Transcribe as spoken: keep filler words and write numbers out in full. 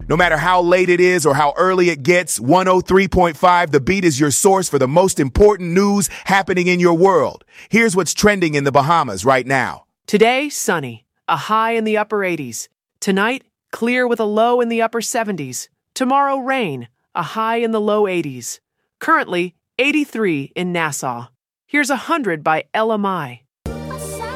No matter how late it is or how early it gets, one oh three point five The Beat is your source for the most important news happening in your world. Here's what's trending in the Bahamas right now. Today, sunny, a high in the upper eighties. Tonight, clear with a low in the upper seventies. Tomorrow, rain, a high in the low eighties. Currently, eighty-three in Nassau. Here's one hundred by L M I.